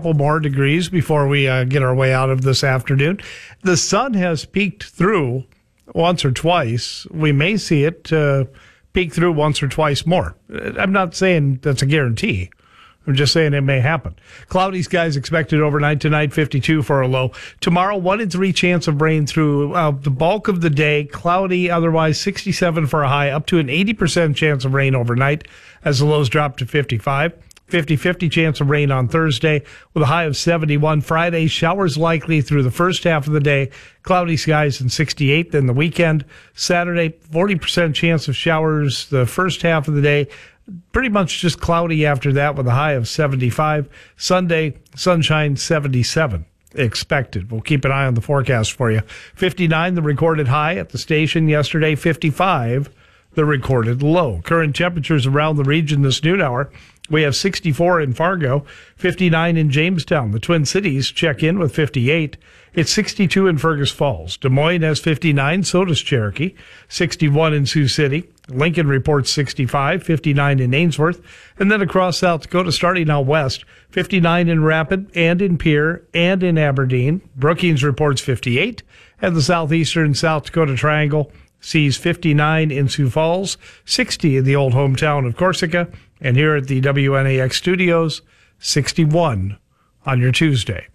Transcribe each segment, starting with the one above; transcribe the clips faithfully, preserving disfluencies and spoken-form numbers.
couple more degrees before we uh, get our way out of this afternoon. The sun has peeked through once or twice. We may see it uh, peek through once or twice more. I'm not saying that's a guarantee. I'm just saying it may happen. Cloudy skies expected overnight tonight, fifty-two for a low. Tomorrow, one in three chance of rain through uh, the bulk of the day. Cloudy, otherwise sixty-seven for a high, up to an eighty percent chance of rain overnight as the lows drop to fifty-five. fifty-fifty chance of rain on Thursday with a high of seventy-one. Friday, showers likely through the first half of the day. Cloudy skies and sixty-eight. Then the weekend, Saturday, forty percent chance of showers the first half of the day. Pretty much just cloudy after that with a high of seventy-five. Sunday, sunshine, seventy-seven expected. We'll keep an eye on the forecast for you. fifty-nine, the recorded high at the station yesterday. fifty-five, the recorded low. Current temperatures around the region this noon hour. We have sixty-four in Fargo, fifty-nine in Jamestown. The Twin Cities check in with fifty-eight. It's sixty-two in Fergus Falls. Des Moines has fifty-nine, so does Cherokee. sixty-one in Sioux City. Lincoln reports sixty-five, fifty-nine in Ainsworth. And then across South Dakota, starting out west, fifty-nine in Rapid and in Pierre and in Aberdeen. Brookings reports fifty-eight. And the southeastern South Dakota Triangle sees fifty-nine in Sioux Falls, sixty in the old hometown of Corsica. And here at the W N A X studios, sixty-one on your Tuesday.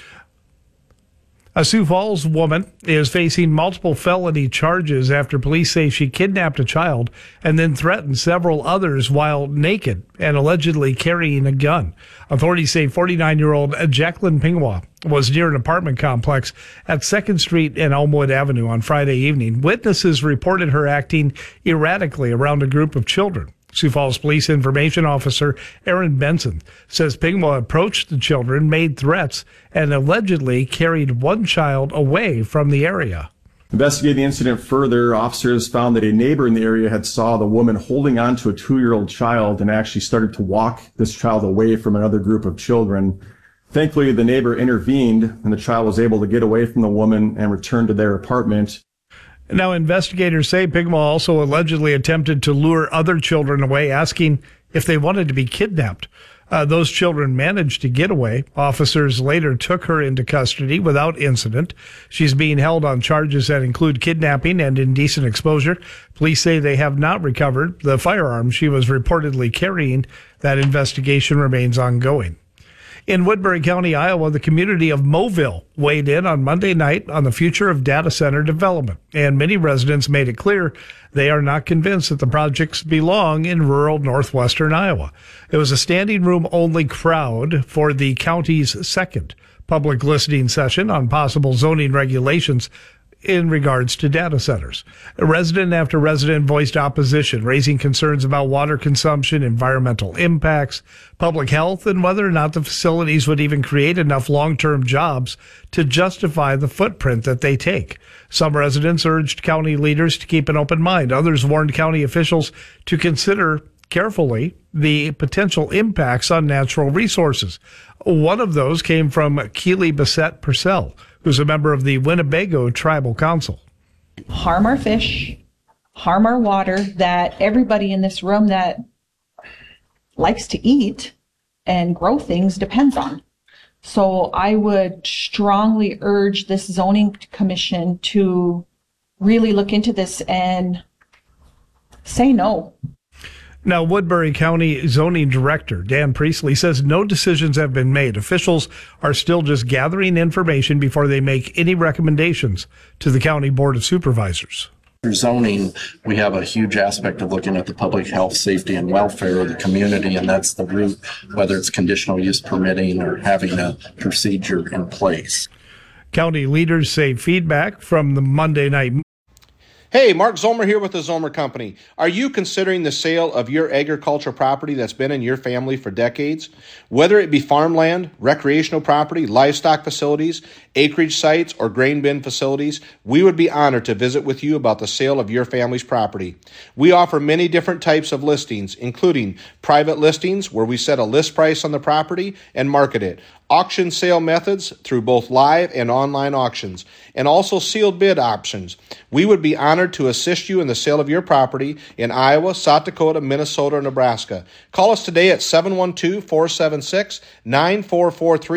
A Sioux Falls woman is facing multiple felony charges after police say she kidnapped a child and then threatened several others while naked and allegedly carrying a gun. Authorities say forty-nine-year-old Jacqueline Pingwa was near an apartment complex at second Street and Elmwood Avenue on Friday evening. Witnesses reported her acting erratically around a group of children. Sioux Falls Police Information Officer Aaron Benson says Pingwa approached the children, made threats, and allegedly carried one child away from the area. Investigating the incident further, officers found that a neighbor in the area had saw the woman holding on to a two-year-old child and actually started to walk this child away from another group of children. Thankfully, the neighbor intervened and the child was able to get away from the woman and return to their apartment. Now, investigators say Pingwa also allegedly attempted to lure other children away, asking if they wanted to be kidnapped. Uh, those children managed to get away. Officers later took her into custody without incident. She's being held on charges that include kidnapping and indecent exposure. Police say they have not recovered the firearm she was reportedly carrying. That investigation remains ongoing. In Woodbury County, Iowa, the community of Moville weighed in on Monday night on the future of data center development, and many residents made it clear they are not convinced that the projects belong in rural northwestern Iowa. It was a standing room only crowd for the county's second public listening session on possible zoning regulations in regards to data centers. Resident after resident voiced opposition, raising concerns about water consumption, environmental impacts, public health, and whether or not the facilities would even create enough long-term jobs to justify the footprint that they take. Some residents urged county leaders to keep an open mind. Others warned county officials to consider carefully the potential impacts on natural resources. One of those came from Keely Bissett Purcell, who's a member of the Winnebago Tribal Council. Harm our fish, harm our water that everybody in this room that likes to eat and grow things depends on. So I would strongly urge this zoning commission to really look into this and say no. Now, Woodbury County Zoning Director Dan Priestley says no decisions have been made. Officials are still just gathering information before they make any recommendations to the County Board of Supervisors. For zoning, we have a huge aspect of looking at the public health, safety, and welfare of the community, and that's the root, whether it's conditional use permitting or having a procedure in place. County leaders say feedback from the Monday night. Hey, Mark Zomer here with the Zomer Company. Are you considering the sale of your agricultural property that's been in your family for decades? Whether it be farmland, recreational property, livestock facilities, acreage sites, or grain bin facilities, we would be honored to visit with you about the sale of your family's property. We offer many different types of listings, including private listings where we set a list price on the property and market it, auction sale methods through both live and online auctions, and also sealed bid options. We would be honored to assist you in the sale of your property in Iowa, South Dakota, Minnesota, or Nebraska. Call us today at seven one two, four seven six, nine four four three.